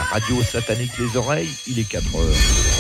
radio satanique les oreilles, il est 4 heures.